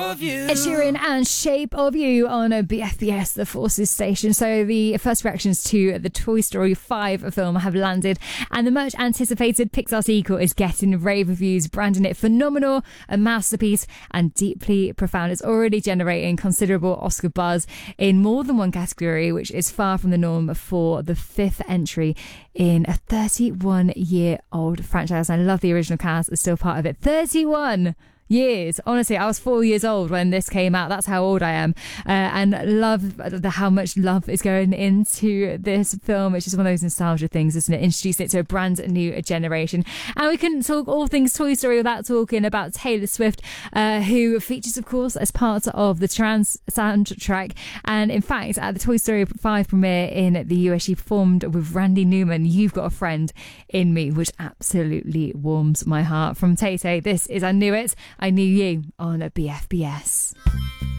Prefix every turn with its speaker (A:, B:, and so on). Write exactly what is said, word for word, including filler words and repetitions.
A: Ed Sheeran and Shape of You on a B F B S, the Forces station. So the first reactions to the Toy Story five film have landed, and the much anticipated Pixar sequel is getting rave reviews, branding it phenomenal, a masterpiece, and deeply profound. It's already generating considerable Oscar buzz in more than one category, which is far from the norm for the fifth entry in a thirty-one year old franchise. I love the original cast is still part of it. thirty-one years. Honestly, I was four years old when this came out. That's how old I am. Uh, and love the, how much love is going into this film. It's just one of those nostalgia things, isn't it? Introducing it to a brand new generation. And we couldn't talk all things Toy Story without talking about Taylor Swift, uh, who features, of course, as part of the trans soundtrack. And in fact, at the Toy Story five premiere in the U S, she performed with Randy Newman, You've Got a Friend in Me, which absolutely warms my heart. From Tay Tay, this is I Knew It, I Knew You on a B F B S.